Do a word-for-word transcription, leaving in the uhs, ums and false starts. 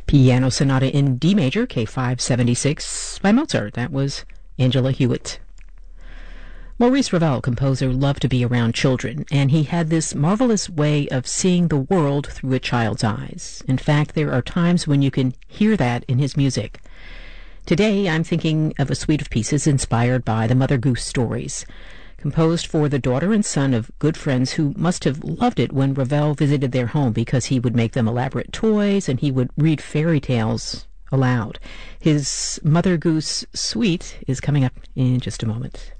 Piano Sonata in D Major, K five seventy-six by Mozart. That was Angela Hewitt. Maurice Ravel, composer, loved to be around children, and he had this marvelous way of seeing the world through a child's eyes. In fact, there are times when you can hear that in his music. Today, I'm thinking of a suite of pieces inspired by the Mother Goose stories, composed for the daughter and son of good friends who must have loved it when Ravel visited their home, because he would make them elaborate toys and he would read fairy tales aloud. His Mother Goose suite is coming up in just a moment.